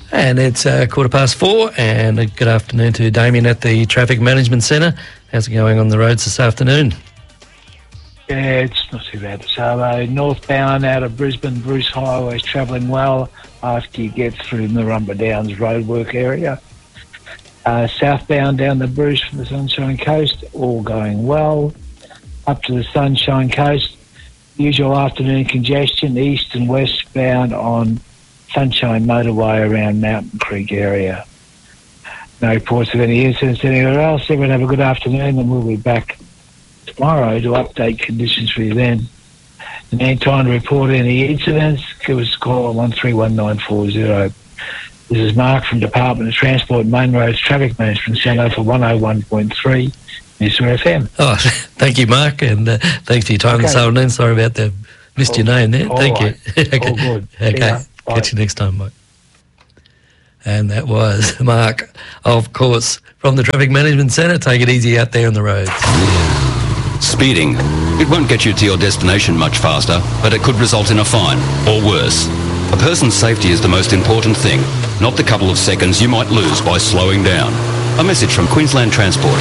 And it's 4:15, and a good afternoon to Damien at the Traffic Management Centre. How's it going on the roads this afternoon? Yeah, it's not too bad. So northbound out of Brisbane, Bruce Highway is travelling well after you get through Marumba Downs roadwork area. Southbound down the Bruce from the Sunshine Coast, all going well. Up to the Sunshine Coast, usual afternoon congestion, east and westbound on Sunshine Motorway around Mountain Creek area. No reports of any incidents anywhere else. Everyone have a good afternoon, and we'll be back tomorrow to update conditions for you then. In the meantime, to report any incidents, give us a call on 131940. This is Mark from Department of Transport Main Roads Traffic Management Centre for 101.3 Noosa FM. Oh, thank you, Mark, and thanks for your time this afternoon. Sorry about that. Missed your name there. Thank you. Okay. All good. Okay. Yeah, Catch you next time, Mike. And that was Mark, of course, from the Traffic Management Centre. Take it easy out there on the roads. Speeding. It won't get you to your destination much faster, but it could result in a fine, or worse. A person's safety is the most important thing, not the couple of seconds you might lose by slowing down. A message from Queensland Transport.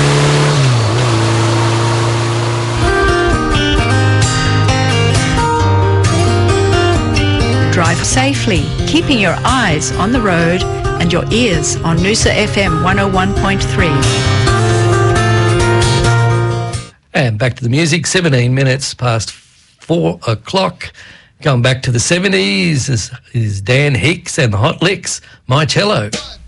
Drive safely, keeping your eyes on the road and your ears on Noosa FM 101.3. And back to the music, 17 minutes past 4 o'clock. Going back to the 70s is Dan Hicks and the Hot Licks, My Cello.